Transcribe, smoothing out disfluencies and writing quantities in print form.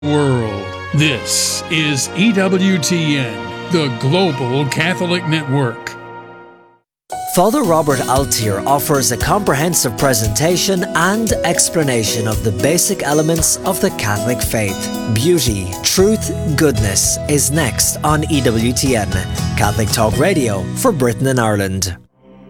world. This is EWTN, the Global Catholic Network. Father Robert Altier offers a comprehensive presentation and explanation of the basic elements of the Catholic faith. Beauty, truth, goodness is next on EWTN, Catholic Talk Radio for Britain and Ireland.